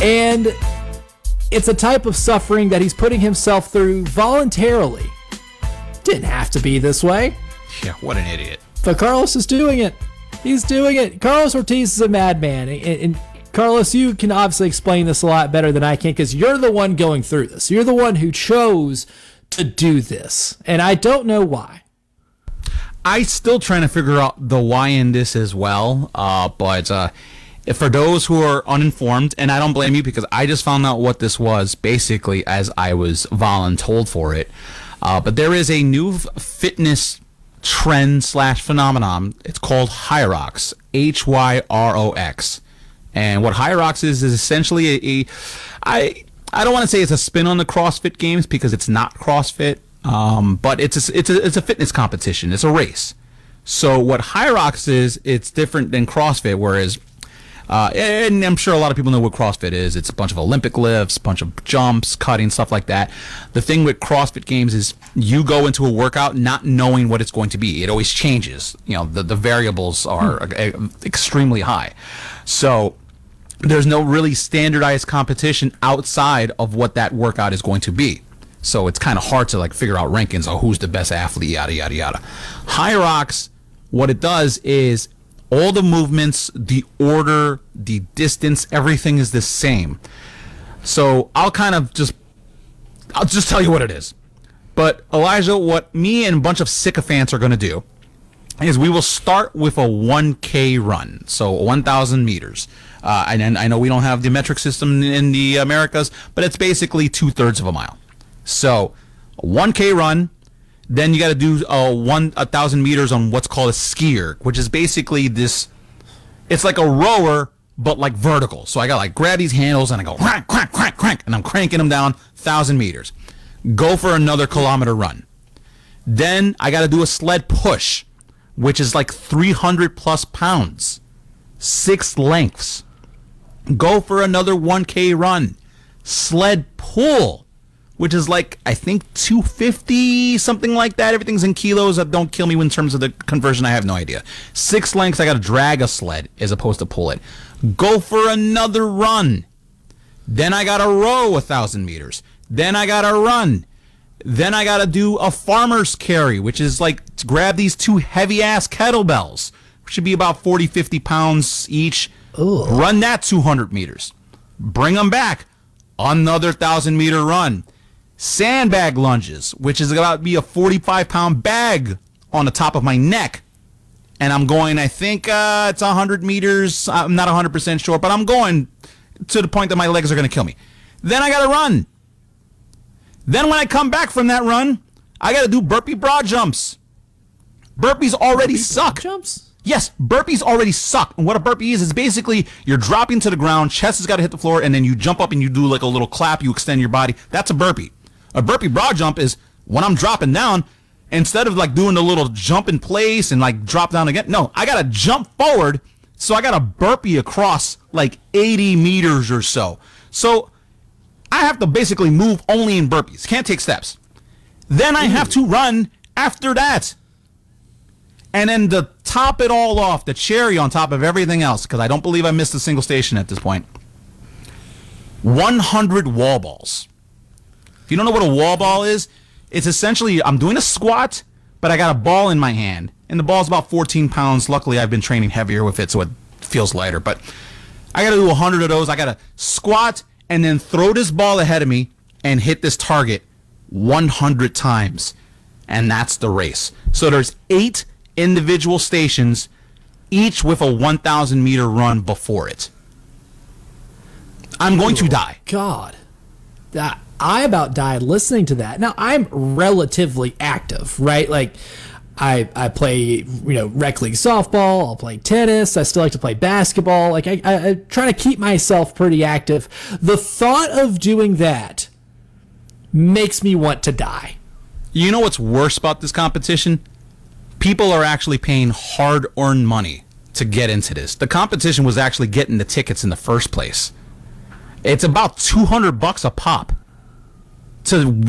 And it's a type of suffering that he's putting himself through voluntarily. Didn't have to be this way. Yeah, what an idiot. But Carlos is doing it. He's doing it. Carlos Ortiz is a madman. And Carlos, you can obviously explain this a lot better than I can because you're the one going through this. You're the one who chose to do this. And I don't know why. I still trying to figure out the why in this as well. But for those who are uninformed, and I don't blame you because I just found out what this was basically as I was voluntold for it. But there is a new fitness trend / phenomenon. It's called Hyrox, Hyrox. And what Hyrox is essentially I don't want to say it's a spin on the CrossFit Games because it's not CrossFit, but it's a fitness competition. It's a race. So what Hyrox is, it's different than CrossFit, whereas and I'm sure a lot of people know what CrossFit is. It's a bunch of Olympic lifts, a bunch of jumps, cutting, stuff like that. The thing with CrossFit Games is you go into a workout not knowing what it's going to be. It always changes. You know, the variables are extremely high. So there's no really standardized competition outside of what that workout is going to be. So it's kind of hard to like figure out rankings of who's the best athlete, yada, yada, yada. Hyrox, what it does is all the movements, the order, the distance, everything is the same. So I'll just tell you what it is. But Elijah, what me and a bunch of sycophants are going to do is we will start with a 1K run, so 1,000 meters. And I know we don't have the metric system in the Americas, but it's basically 2/3 of a mile. So a 1K run. Then you got to do 1,000 meters on what's called a skier, which is basically this. It's like a rower, but like vertical. So I got to like grab these handles and I go crank, crank, crank, crank, and I'm cranking them down 1,000 meters. Go for another kilometer run. Then I got to do a sled push, which is like 300 plus pounds, 6 lengths. Go for another 1K run. Sled pull, which is like, I think 250, something like that. Everything's in kilos. Don't kill me in terms of the conversion. I have no idea. 6 lengths, I got to drag a sled as opposed to pull it. Go for another run. Then I got to row 1,000 meters. Then I got to run. Then I got to do a farmer's carry, which is like to grab these 2 heavy-ass kettlebells, which should be about 40, 50 pounds each. Ooh. Run that 200 meters. Bring them back. Another 1,000-meter run. Sandbag lunges, which is about to be a 45-pound bag on the top of my neck. And I'm going, I think it's 100 meters. I'm not 100% sure, but I'm going to the point that my legs are going to kill me. Then I got to run. Then when I come back from that run, I got to do burpee broad jumps. Burpees already suck. Jumps? Yes, burpees already suck. And what a burpee is basically you're dropping to the ground, chest has got to hit the floor, and then you jump up and you do like a little clap, you extend your body. That's a burpee. A burpee broad jump is when I'm dropping down, instead of like doing a little jump in place and like drop down again, no, I got to jump forward, so I got to burpee across like 80 meters or so. So I have to basically move only in burpees. Can't take steps. Then I have to run after that. And then to top it all off, the cherry on top of everything else, because I don't believe I missed a single station at this point, 100 wall balls. If you don't know what a wall ball is, it's essentially I'm doing a squat, but I got a ball in my hand. And the ball's about 14 pounds. Luckily, I've been training heavier with it, so it feels lighter. But I got to do 100 of those. I got to squat and then throw this ball ahead of me and hit this target 100 times. And that's the race. So there's 8 individual stations, each with a 1,000-meter run before it. I'm going to die. God. I about died listening to that. Now, I'm relatively active, right? Like, I play, rec league softball. I'll play tennis. I still like to play basketball. Like, I try to keep myself pretty active. The thought of doing that makes me want to die. You know what's worse about this competition? People are actually paying hard-earned money to get into this. The competition was actually getting the tickets in the first place. It's about $200 a pop to